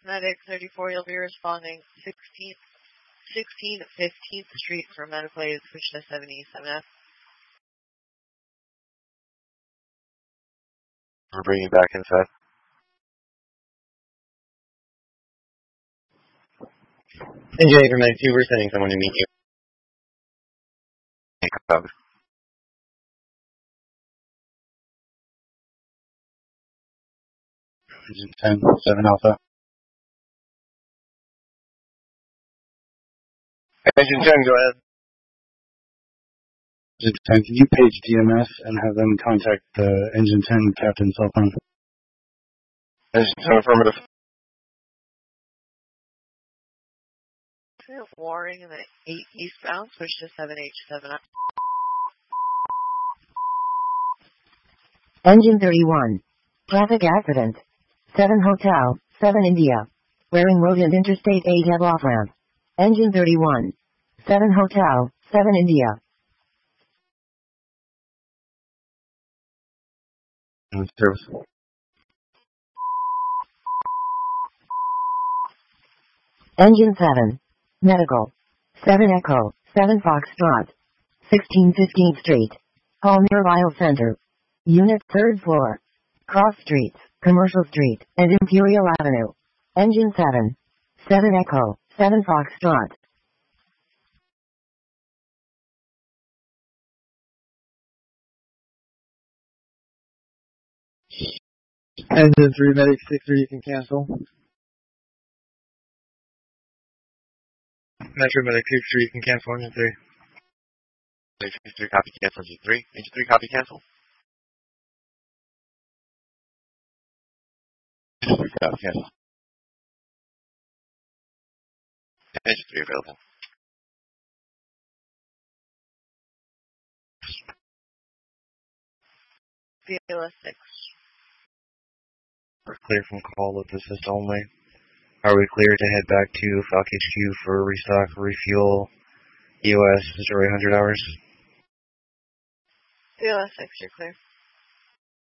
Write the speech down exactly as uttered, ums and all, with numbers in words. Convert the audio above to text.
Medic thirty-four, you'll be responding sixteenth, sixteenth, fifteenth Street for medical aid, switch to seventy-seven F. We're bringing you back inside. N J for Medic two, we're sending someone to meet you. Copy. Engine ten, seven Alpha. Engine ten, go ahead. Engine ten, can you page D M S and have them contact the Engine ten captain's cell phone? Engine ten, affirmative. Warring in the eight eastbound, switch to seven H seven F. Engine thirty-one. Traffic accident. seven Hotel, seven India. Wearing road and Interstate eight head off ramp. Engine thirty-one. seven Hotel, seven India. Service. Engine seven. Medical. seven Echo, seven Foxtrot. sixteen fifteenth Street. Hall near Lyle Center. Unit third floor. Cross Streets, Commercial Street, and Imperial Avenue. Engine seven. seven Echo, seven Foxtrot. Engine three, Medic six three, you can cancel. Metro Medic six three, you can cancel Engine three. Engine three, copy, cancel. Engine three. Engine three, copy, cancel. Engine three, copy, cancel. Engine three available. B L S six. We're clear from call with assist only. Are we clear to head back to Falk H Q for restock, refuel, E O S, zero eight hundred hours? B L S six, you're clear.